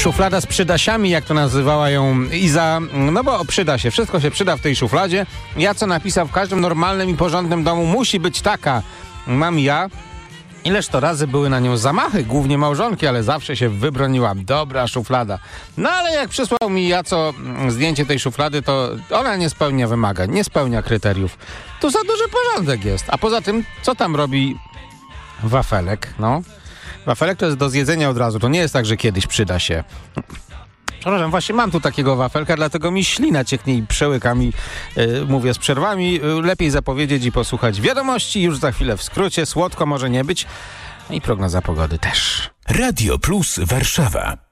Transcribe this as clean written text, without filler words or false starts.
szuflada z przydasiami, jak to nazywała ją Iza, no bo przyda się, wszystko się przyda w tej szufladzie. Ja co napisał, w każdym normalnym i porządnym domu musi być taka. Mam ja. Ileż to razy były na nią zamachy, głównie małżonki, ale zawsze się wybroniłam. Dobra szuflada. No ale jak przysłał mi Jaco zdjęcie tej szuflady, to ona nie spełnia wymagań, nie spełnia kryteriów. Tu za duży porządek jest. A poza tym, co tam robi wafelek? No, wafelek to jest do zjedzenia od razu. To nie jest tak, że kiedyś przyda się. Przepraszam, właśnie mam tu takiego wafelka, dlatego mi ślina cieknie i przełykam i mówię z przerwami. Lepiej zapowiedzieć i posłuchać wiadomości. Już za chwilę w skrócie. Słodko może nie być. I prognoza pogody też. Radio Plus Warszawa.